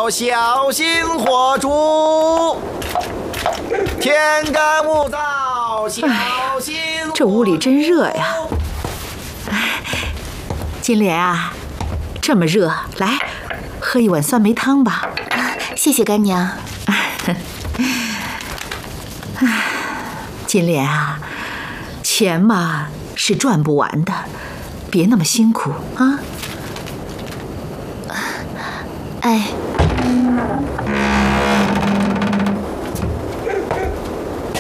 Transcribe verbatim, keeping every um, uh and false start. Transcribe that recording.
要小心火烛。天干物燥，小心火烛。 这屋里真热呀！哎，金莲啊，这么热，来喝一碗酸梅汤吧。 啊，谢谢干娘。 金莲啊，钱嘛是赚不完的，别那么辛苦啊。 哎，